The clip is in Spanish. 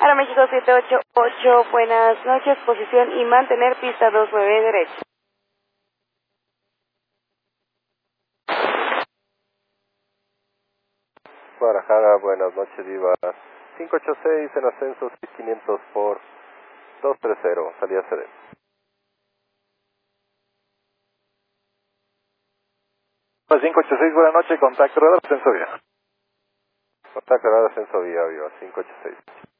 Aeroméxico 788, buenas noches, posición y mantener pista 29 derecha. Guadalajara, buenas noches, Viva. 586 en ascenso, 6500 por 230, salida CD. 586, buenas noches, contacto radar, ascenso vía. Contacto radar, ascenso vía, Viva, 586.